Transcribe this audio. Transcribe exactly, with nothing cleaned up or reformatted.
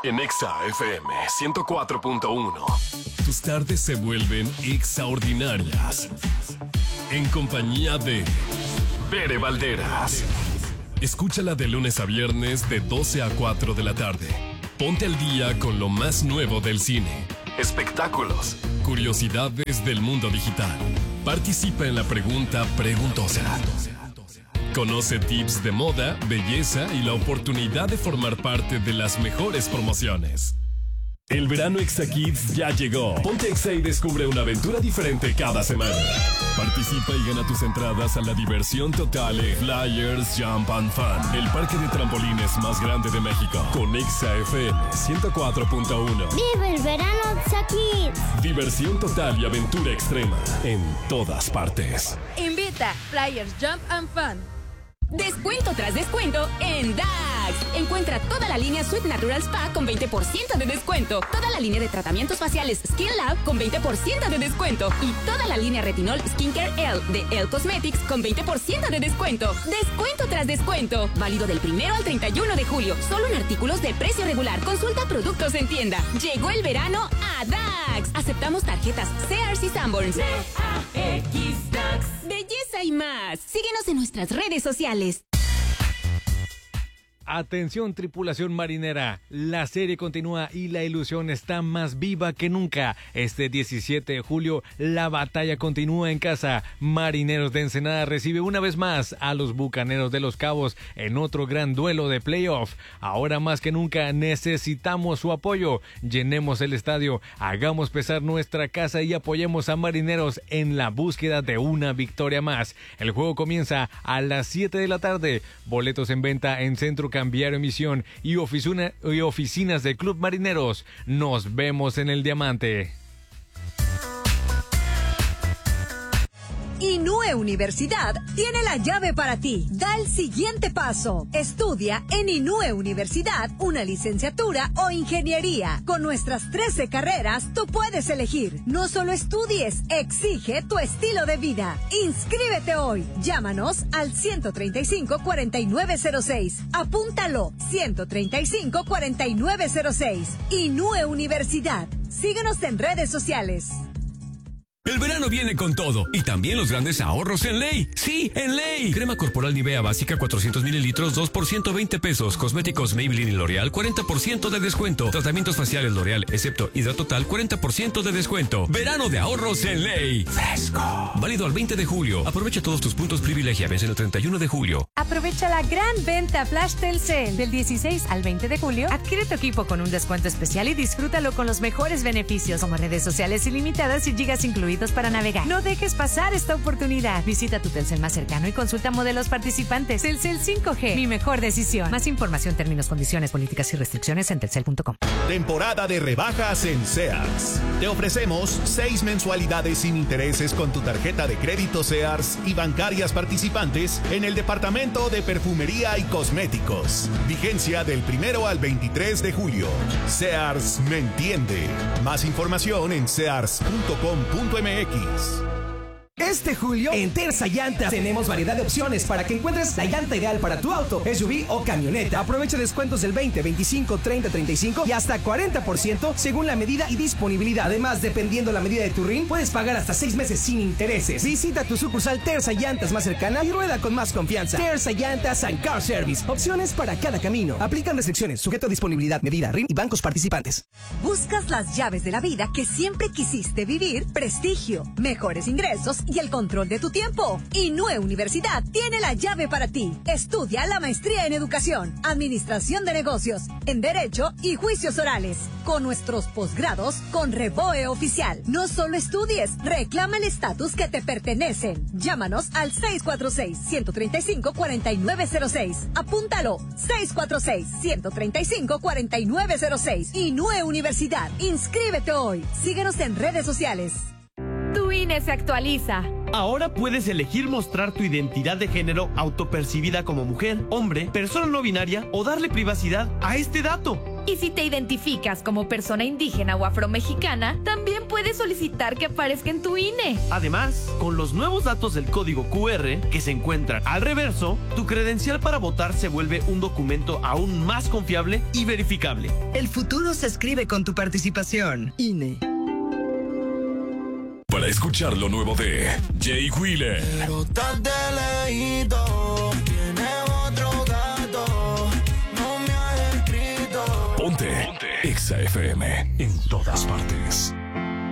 En Exa F M ciento cuatro punto uno. Tus tardes se vuelven extraordinarias. En compañía de Bere Valderas. Escúchala de lunes a viernes de doce a cuatro de la tarde. Ponte al día con lo más nuevo del cine, espectáculos, curiosidades del mundo digital. Participa en la pregunta preguntosa. Conoce tips de moda, belleza y la oportunidad de formar parte de las mejores promociones. El verano Exa Kids ya llegó. Ponte Exa y descubre una aventura diferente cada semana. Participa y gana tus entradas a la diversión total en Flyers Jump and Fun, el parque de trampolines más grande de México. Con Exa F M ciento cuatro punto uno. ¡Vive el verano Exa Kids! Diversión total y aventura extrema en todas partes. Invita Flyers Jump and Fun. Descuento tras descuento en D A X. Encuentra toda la línea Sweet Natural Spa con veinte por ciento de descuento. Toda la línea de tratamientos faciales Skin Lab con veinte por ciento de descuento. Y toda la línea Retinol Skincare L de Elle Cosmetics con veinte por ciento de descuento. Descuento tras descuento. Válido del primero al treinta y uno de julio. Solo en artículos de precio regular. Consulta productos en tienda. Llegó el verano a D A X. Aceptamos tarjetas Sears y Sanborns. D A X D A X. Belleza y más. Síguenos en nuestras redes sociales. Atención, tripulación marinera, la serie continúa y la ilusión está más viva que nunca. Este diecisiete de julio, la batalla continúa en casa. Marineros de Ensenada recibe una vez más a los Bucaneros de Los Cabos en otro gran duelo de playoff. Ahora más que nunca necesitamos su apoyo. Llenemos el estadio, hagamos pesar nuestra casa y apoyemos a Marineros en la búsqueda de una victoria más. El juego comienza a las siete de la tarde. Boletos en venta en Centro Cambiario Emisión y, oficina, y oficinas de Club Marineros. Nos vemos en el Diamante. Inúe Universidad tiene la llave para ti. Da el siguiente paso. Estudia en Inúe Universidad una licenciatura o ingeniería. Con nuestras trece carreras, tú puedes elegir. No solo estudies, exige tu estilo de vida. Inscríbete hoy. Llámanos al ciento treinta y cinco, cuarenta y nueve cero seis. Apúntalo. ciento treinta y cinco, cuarenta y nueve cero seis. Inúe Universidad. Síguenos en redes sociales. El verano viene con todo y también los grandes ahorros en Ley. Sí, en Ley. Crema corporal Nivea básica cuatrocientos mililitros, dos por ciento veinte pesos. Cosméticos Maybelline y L'Oreal, cuarenta por ciento de descuento. Tratamientos faciales L'Oreal, excepto Hidratotal, cuarenta por ciento de descuento. Verano de ahorros en Ley. Fresco. Válido al veinte de julio. Aprovecha todos tus puntos privilegia. Vence el treinta y uno de julio. Aprovecha la gran venta Flash Telcel del dieciséis al veinte de julio. Adquiere tu equipo con un descuento especial y disfrútalo con los mejores beneficios como redes sociales ilimitadas y gigas incluidos para navegar. No dejes pasar esta oportunidad. Visita tu Telcel más cercano y consulta modelos participantes. Telcel cinco G, mi mejor decisión. Más información, términos, condiciones, políticas y restricciones en telcel punto com. Temporada de rebajas en Sears. Te ofrecemos seis mensualidades sin intereses con tu tarjeta de crédito Sears y bancarias participantes en el departamento de perfumería y cosméticos. Vigencia del primero al veintitrés de julio. Sears me entiende. Más información en sears punto com punto m x. Este julio, en Terza Llantas, tenemos variedad de opciones para que encuentres la llanta ideal para tu auto, S U V o camioneta. Aprovecha descuentos del veinte, veinticinco, treinta, treinta y cinco y hasta cuarenta por ciento según la medida y disponibilidad. Además, dependiendo la medida de tu R I N, puedes pagar hasta seis meses sin intereses. Visita tu sucursal Terza Llantas más cercana y rueda con más confianza. Terza Llantas and Car Service. Opciones para cada camino. Aplican restricciones, sujeto a disponibilidad, medida, R I N y bancos participantes. ¿Buscas las llaves de la vida que siempre quisiste vivir? Prestigio, mejores ingresos y el control de tu tiempo. Inúe Universidad tiene la llave para ti. Estudia la maestría en educación, administración de negocios, en derecho y juicios orales. Con nuestros posgrados con Reboe Oficial. No solo estudies, reclama el estatus que te pertenecen. Llámanos al seis cuatro seis, uno tres cinco, cuatro nueve cero seis. Apúntalo. seis cuatro seis, uno tres cinco, cuatro nueve cero seis. Inúe Universidad. Inscríbete hoy. Síguenos en redes sociales. Tu I N E se actualiza. Ahora puedes elegir mostrar tu identidad de género autopercibida como mujer, hombre, persona no binaria o darle privacidad a este dato. Y si te identificas como persona indígena o afromexicana, también puedes solicitar que aparezca en tu I N E. Además, con los nuevos datos del código Q R que se encuentran al reverso, tu credencial para votar se vuelve un documento aún más confiable y verificable. El futuro se escribe con tu participación. I N E. Para escuchar lo nuevo de Jay Wheeler. Pero estás de lejito, tiene otro gato, no me has escrito. Ponte, Ponte. Exa F M en todas partes.